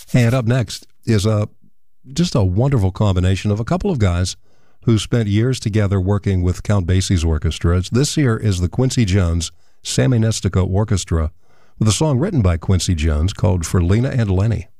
And up next is just a wonderful combination of a couple of guys who spent years together working with Count Basie's orchestra. This here is the Quincy Jones Sammy Nestico Orchestra with a song written by Quincy Jones called For Lena and Lenny.